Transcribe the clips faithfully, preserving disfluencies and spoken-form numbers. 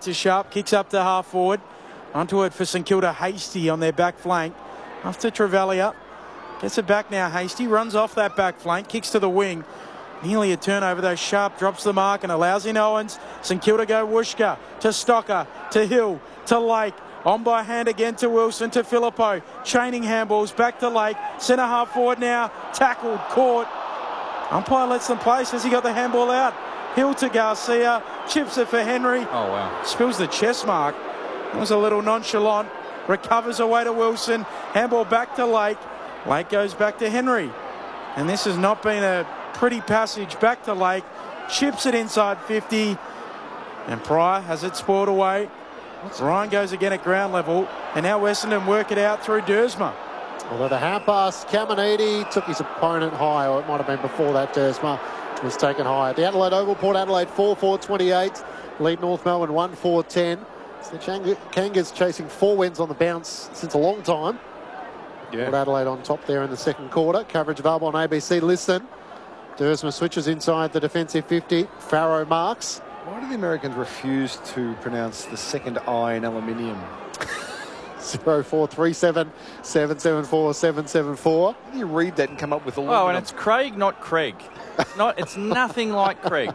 to Sharp, kicks up to half forward. Onto it for St Kilda, Hasty on their back flank. After Trevelyan. Gets it back now, Hasty. Runs off that back flank, kicks to the wing. Nearly a turnover, though. Sharp drops the mark and allows in Owens. St Kilda go Wooshka to Stocker, to Hill, to Lake. On by hand again to Wilson, to Filippo. Chaining handballs, back to Lake. Centre half forward now. Tackled, caught. Umpire lets them play, says he got the handball out. Hill to Garcia. Chips it for Henry. Oh, wow. Spills the chest mark. That was a little nonchalant. Recovers away to Wilson. Handball back to Lake. Lake goes back to Henry. And this has not been a pretty passage. Back to Lake. Chips it inside fifty. And Pryor has it spoiled away. Ryan goes again at ground level. And now Essendon work it out through Dersma. Although the hand pass, Caminiti took his opponent high, or it might have been before that. Dersma was taken high. At the Adelaide Oval, Port Adelaide four four twenty-eight. Lead North Melbourne one four ten. So the Chang Kangas chasing four wins on the bounce since a long time. Yeah. Port Adelaide on top there in the second quarter. Coverage available on A B C. Listen. Dersma switches inside the defensive fifty. Farrow marks. Why do the Americans refuse to pronounce the second I in aluminium? zero four three seven seven seven four seven seven four. How do you read that and come up with aluminum? Oh, and it's Craig, not Craig. It's not. It's nothing like Craig.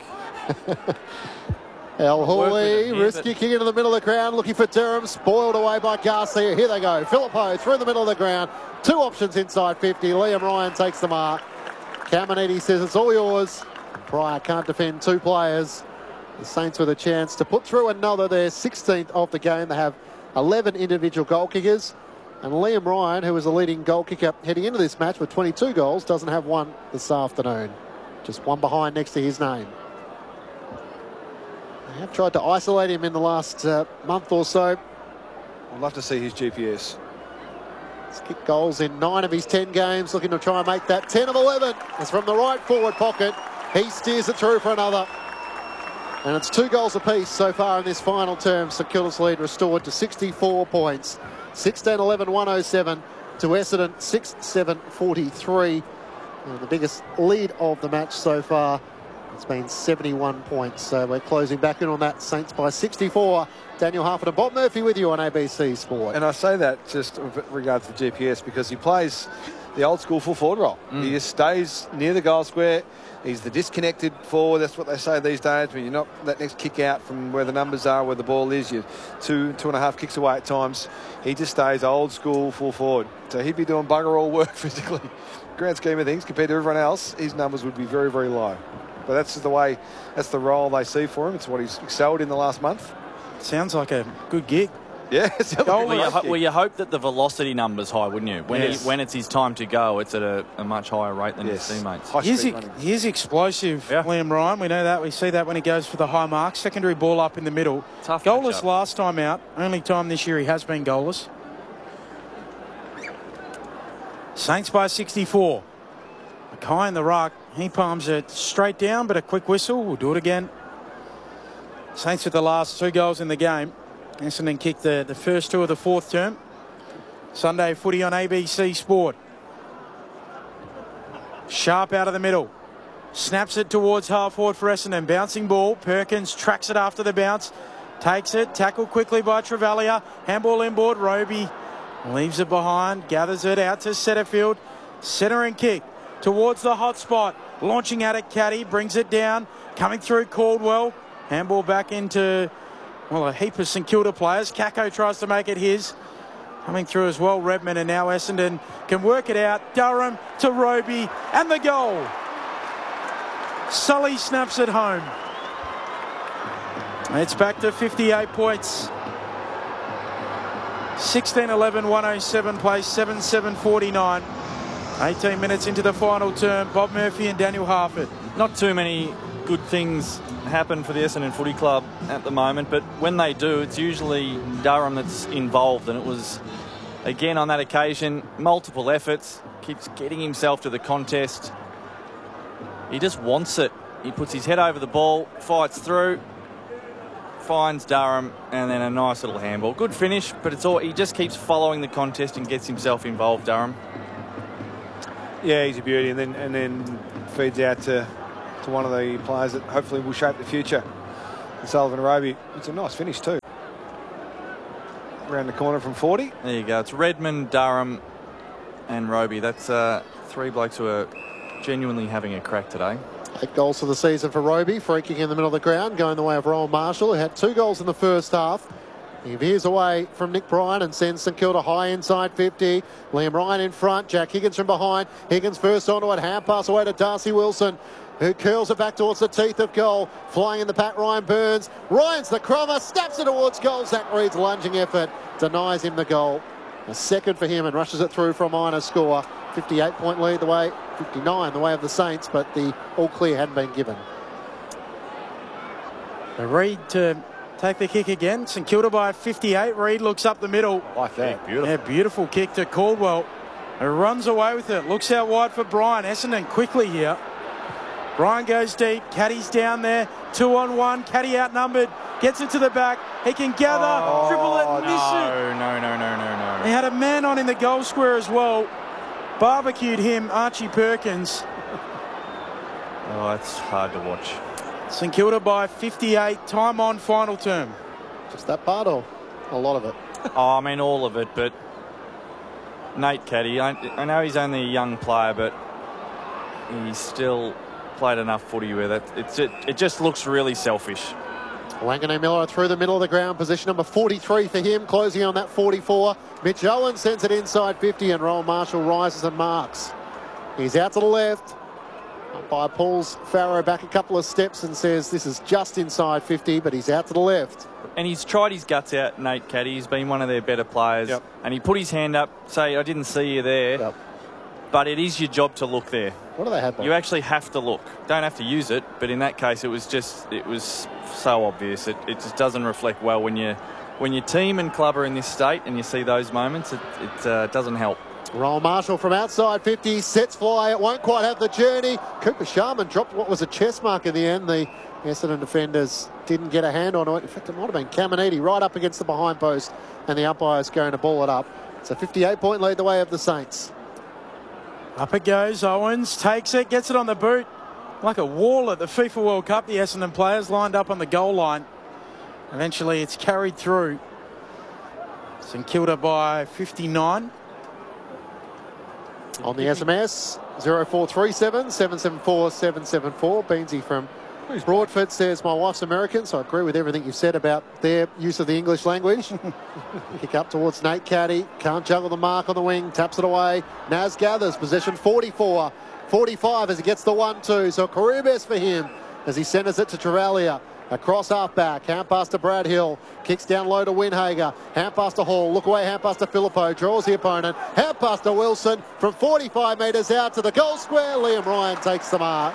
El Hooley, risky kick into the middle of the ground, looking for Durham, spoiled away by Garcia. Here they go. Filippo through the middle of the ground. Two options inside fifty. Liam Ryan takes the mark. Caminiti says it's all yours. Pryor can't defend two players. The Saints with a chance to put through another, their sixteenth of the game. They have eleven individual goal kickers. And Liam Ryan, who was the leading goal kicker heading into this match with twenty-two goals, doesn't have one this afternoon. Just one behind next to his name. They have tried to isolate him in the last uh, month or so. I'd love to see his G P S. He's kicked goals in nine of his ten games, looking to try and make that ten of eleven. It's from the right forward pocket. He steers it through for another. And it's two goals apiece so far in this final term. St Kilda's lead restored to sixty-four points. sixteen eleven one oh seven to Essendon six seven forty-three. And the biggest lead of the match so far. It's been seventy-one points. So we're closing back in on that. Saints by sixty-four. Daniel Harford and Bob Murphy with you on A B C Sport. And I say that just with regards to the G P S because he plays the old school full forward role. Mm. He just stays near the goal square. He's the disconnected forward. That's what they say these days. When you're not that next kick out from where the numbers are, where the ball is, you're two, two and a half kicks away at times. He just stays old school full forward. So he'd be doing bugger all work physically. Grand scheme of things, compared to everyone else, his numbers would be very, very low. But that's the way, that's the role they see for him. It's what he's excelled in the last month. Sounds like a good gig. Yeah, it sounds like well, you ho- well, you hope that the velocity number's high, wouldn't you? When yes. he, when it's his time to go, it's at a, a much higher rate than yes. his teammates. He is, he is explosive, yeah. Liam Ryan. We know that. We see that when he goes for the high mark. Secondary ball up in the middle. Tough goalless matchup. last time out. Only time this year he has been goalless. Saints by sixty-four. Mackay in the ruck. He palms it straight down, but a quick whistle. We'll do it again. Saints with the last two goals in the game. Essendon kicked the, the first two of the fourth term. Sunday footy on A B C Sport. Sharp out of the middle. Snaps it towards half forward for Essendon. Bouncing ball. Perkins tracks it after the bounce. Takes it. Tackled quickly by Trevelyan. Handball inboard. Roby leaves it behind. Gathers it out to Setterfield. Centre and kick towards the hot spot. Launching at it. Caddy brings it down. Coming through Caldwell. Handball back into... well, a heap of St Kilda players. Kako tries to make it his. Coming through as well, Redmond, and now Essendon can work it out. Durham to Roby, and the goal. Sully snaps it home. It's back to fifty-eight points. sixteen eleven one oh seven plays seven seven forty-nine. eighteen minutes into the final term. Bob Murphy and Daniel Harford. Not too many good things happen for the Essendon Footy Club at the moment, but when they do, it's usually Durham that's involved, and it was again on that occasion multiple efforts, keeps getting himself to the contest. He just wants it. He puts his head over the ball, fights through, finds Durham, and then a nice little handball. Good finish, but it's all he just keeps following the contest and gets himself involved, Durham. Yeah, he's a beauty, and then and then feeds out to to one of the players that hopefully will shape the future Sullivan Roby. It's a nice finish too. Around the corner from forty. There you go. It's Redmond, Durham and Roby. That's uh, three blokes who are genuinely having a crack today. Eight goals for the season for Roby. Free kick in the middle of the ground, going the way of Rowan Marshall, who had two goals in the first half. He veers away from Nick Bryan and sends St Kilda high inside fifty. Liam Ryan in front. Jack Higgins from behind. Higgins first onto it. Hand pass away to Darcy Wilson, who curls it back towards the teeth of goal. Flying in the pack, Ryan Burns. Ryan's the crummer. Snaps it towards goal. Zach Reed's lunging effort denies him the goal. A second for him and rushes it through for a minor score. fifty-eight point lead the way, fifty-nine the way of the Saints, but the all clear hadn't been given. Reed to take the kick again. St Kilda by fifty-eight. Reed looks up the middle. Like that. Beautiful. Yeah, beautiful kick to Caldwell. He runs away with it. Looks out wide for Bryan. Essendon quickly here. Bryan goes deep. Caddy's down there. Two on one. Caddy outnumbered. Gets it to the back. He can gather. Oh, dribble it. Miss no, it. no, no, no, no, He no. had a man on in the goal square as well. Barbecued him, Archie Perkins. Oh, it's hard to watch. St Kilda by fifty-eight. Time on final term. Just that part or a lot of it? Oh, I mean, all of it, but Nate Caddy, I, I know he's only a young player, but he's still played enough footy where that it's, it, it just looks really selfish. Wanganeen Miller through the middle of the ground. Position number forty-three for him. Closing on that forty-four. Mitch Owen sends it inside fifty and Rowan Marshall rises and marks. He's out to the left. Umpire pulls Farrow back a couple of steps and says this is just inside fifty, but he's out to the left. And he's tried his guts out, Nate Caddy. He's been one of their better players. Yep. And he put his hand up, say, I didn't see you there. Yep. But it is your job to look there. What do they have? You actually have to look. Don't have to use it, but in that case, it was just it was so obvious. It, it just doesn't reflect well when you when your team and club are in this state and you see those moments. It, it uh, doesn't help. Rowan Marshall from outside fifty, sets fly, it won't quite have the journey. Cooper Sharman dropped what was a chest mark in the end. The Essendon defenders didn't get a hand on it. In fact, it might have been Caminiti right up against the behind post, and the umpire's going to ball it up. It's a fifty-eight point lead the way of the Saints. Up it goes. Owens takes it, gets it on the boot. Like a wall at the FIFA World Cup, the Essendon players lined up on the goal line. Eventually, it's carried through. St Kilda by fifty-nine. On the S M S, zero four three seven, seven seven four, seven seven four. Beansy from Broadford says, my wife's American, so I agree with everything you've said about their use of the English language. Kick up towards Nate Caddy. Can't juggle the mark on the wing. Taps it away. Naz gathers. Possession forty-four. forty-five as he gets the one two. So career best for him as he centres it to Travalia. Across half back. Hand pass to Brad Hill. Kicks down low to Winhager. Hand pass to Hall. Look away. Hand pass to Filippo. Draws the opponent. Hand pass to Wilson. From forty-five metres out to the goal square. Liam Ryan takes the mark.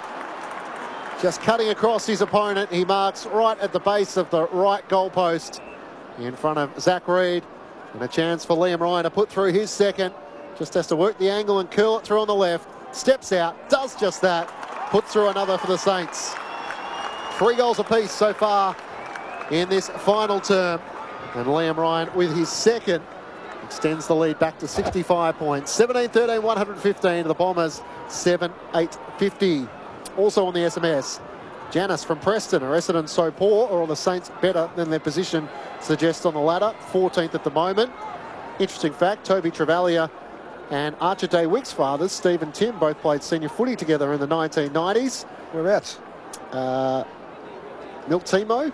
Just cutting across his opponent. He marks right at the base of the right goalpost in front of Zach Reed. And a chance for Liam Ryan to put through his second. Just has to work the angle and curl it through on the left. Steps out. Does just that. Puts through another for the Saints. Three goals apiece so far in this final term. And Liam Ryan with his second extends the lead back to sixty-five points. seventeen thirteen, one fifteen to the Bombers, seven eight fifty. Also on the S M S, Janice from Preston. Are Essendon so poor, or are the Saints better than their position suggests on the ladder? fourteenth at the moment. Interesting fact, Toby Travalia and Archer Day Wick's fathers, Steve and Tim, both played senior footy together in the nineteen nineties. Whereabouts? Uh, Milt Timo.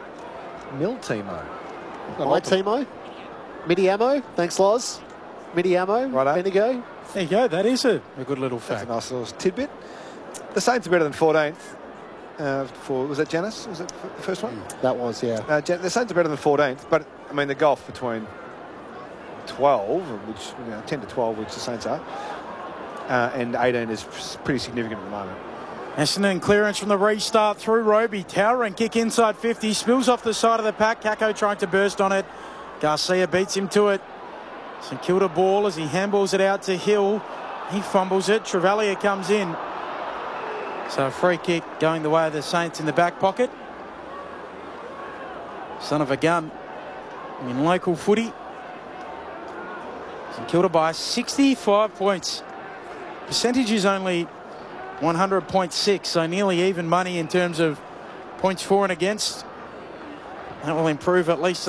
Mill Timo. My Timo. Midi Ammo. Thanks, Loz. Midi Ammo. Righto. Bendigo. There you go. That is a, a good little That's a fact. nice little tidbit. The Saints are better than fourteenth. Uh, for was that Janice? Was that the first one? That was, yeah. Uh, Jan- the Saints are better than fourteenth, but I mean the gulf between twelve, which you know, ten to twelve, which the Saints are, uh, and eighteen is pretty significant at the moment. Essendon clearance from the restart through Roby. Towering kick inside fifty. Spills off the side of the pack. Kako trying to burst on it. Garcia beats him to it. St Kilda ball as he handballs it out to Hill. He fumbles it. Travalia comes in. So a free kick going the way of the Saints in the back pocket. Son of a gun in local footy. St Kilda by sixty-five points. Percentage is only one hundred point six, so nearly even money in terms of points for and against. That will improve at least